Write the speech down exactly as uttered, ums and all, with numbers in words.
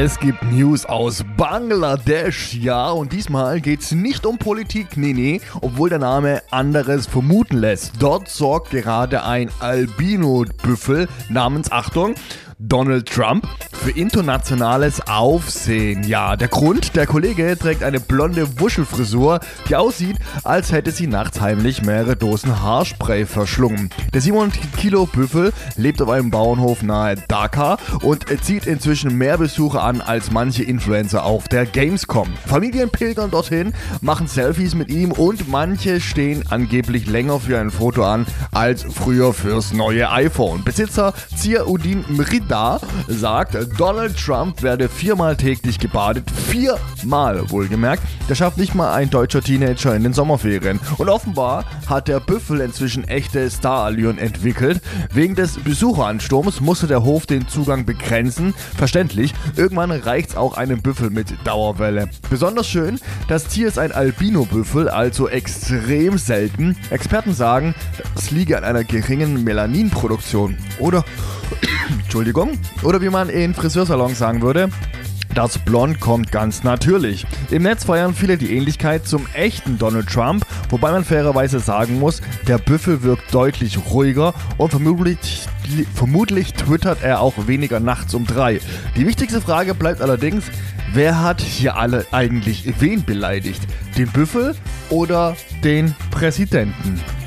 Es gibt News aus Bangladesch, ja, und diesmal geht's nicht um Politik, nee, nee, obwohl der Name anderes vermuten lässt. Dort sorgt gerade ein Albino-Büffel namens, Achtung, Donald Trump für internationales Aufsehen. Ja, der Grund, der Kollege trägt eine blonde Wuschelfrisur, die aussieht, als hätte sie nachts heimlich mehrere Dosen Haarspray verschlungen. Der siebenhundert Kilo Büffel lebt auf einem Bauernhof nahe Dhaka und zieht inzwischen mehr Besucher an als manche Influencer auf der Gamescom. Familien pilgern dorthin, machen Selfies mit ihm und manche stehen angeblich länger für ein Foto an als früher fürs neue iPhone. Besitzer Ziauddin Mrida sagt, Donald Trump werde viermal täglich gebadet. Viermal, wohlgemerkt. Der schafft nicht mal ein deutscher Teenager in den Sommerferien. Und offenbar hat der Büffel inzwischen echte Starallüren entwickelt. Wegen des Besucheransturms musste der Hof den Zugang begrenzen. Verständlich, irgendwann reicht's auch einem Büffel mit Dauerwelle. Besonders schön, das Tier ist ein Albino-Büffel, also extrem selten. Experten sagen, es liege an einer geringen Melaninproduktion. Oder Entschuldigung. Oder wie man in Friseursalons sagen würde, das Blond kommt ganz natürlich. Im Netz feiern viele die Ähnlichkeit zum echten Donald Trump, wobei man fairerweise sagen muss, der Büffel wirkt deutlich ruhiger und vermutlich, vermutlich twittert er auch weniger nachts um drei. Die wichtigste Frage bleibt allerdings, wer hat hier alle eigentlich wen beleidigt? Den Büffel oder den Präsidenten?